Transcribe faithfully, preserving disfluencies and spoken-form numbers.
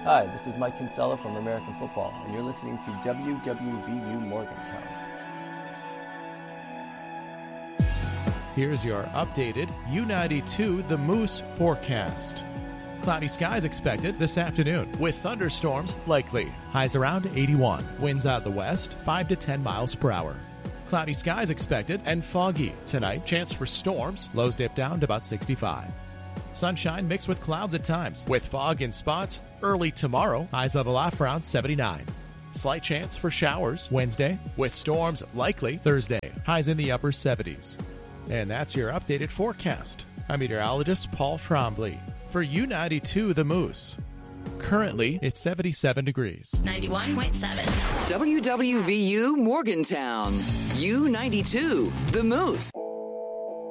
Hi, this is Mike Kinsella from American Football, and you're listening to W W V U Morgantown. Here's your updated U ninety-two The Moose forecast. Cloudy skies expected this afternoon, with thunderstorms likely. Highs around eighty-one. Winds out of the west, five to ten miles per hour. Cloudy skies expected and foggy tonight. Chance for storms. Lows dip down to about sixty-five. Sunshine mixed with clouds at times, with fog in spots early tomorrow. Highs level off around seventy-nine. Slight chance for showers Wednesday, with storms likely Thursday. Highs in the upper seventies. And that's your updated forecast. I'm meteorologist Paul Trombley for U ninety-two The Moose. Currently, it's seventy-seven degrees. ninety-one point seven. W W V U Morgantown. U ninety-two The Moose.